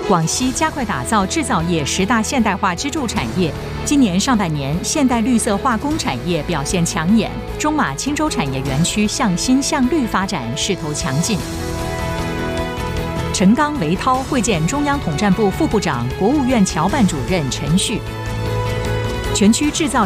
广西加快打造制造业10大现代化支柱产业。今年上半年，现代绿色化工产业表现抢眼，中马青州产业园区向新向绿发展势头强劲。陈刚、韦涛会见中央统战部副部长、国务院侨办主任陈旭。全区制造